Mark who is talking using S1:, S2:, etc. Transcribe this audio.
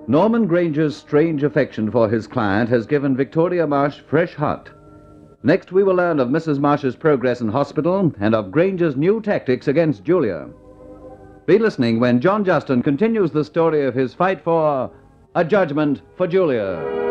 S1: Norman Granger's strange affection for his client has given Victoria Marsh fresh heart. Next, we will learn of Mrs. Marsh's progress in hospital and of Granger's new tactics against Julia. Be listening when John Justin continues the story of his fight for a judgment for Julia.